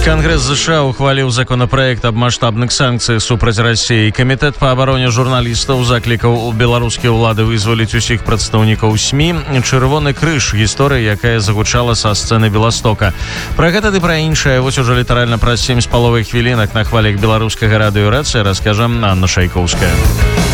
Конгресс США ухваліў законапраект аб маштабных санкцыях супраць Расіі. Камітэт па абароне журналістаў заклікаў беларускія ўлады вызваліць усіх прадстаўнікаў СМІ. Чырвоны крыж — гісторыя, якая загучала са сцэны Беластока. Пра гэта ды пра іншае вось ужо літаральна праз 7,5 хвілінак на хвалях беларускага радыё «Рацыя» раскажа Анна Шайкоўская.